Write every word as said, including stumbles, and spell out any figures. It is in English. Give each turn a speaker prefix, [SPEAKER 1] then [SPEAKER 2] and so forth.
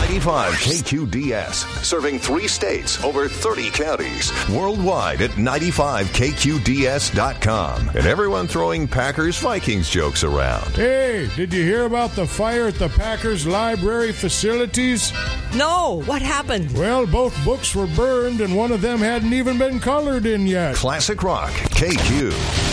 [SPEAKER 1] ninety-five K Q D S, serving three states, over thirty counties, worldwide at ninety-five K Q D S dot com. And everyone throwing Packers-Vikings jokes around.
[SPEAKER 2] Hey, did you hear about the fire at the Packers library facilities?
[SPEAKER 3] No, what happened?
[SPEAKER 2] Well, both books were burned and one of them hadn't even been colored in yet.
[SPEAKER 1] Classic Rock, K Q.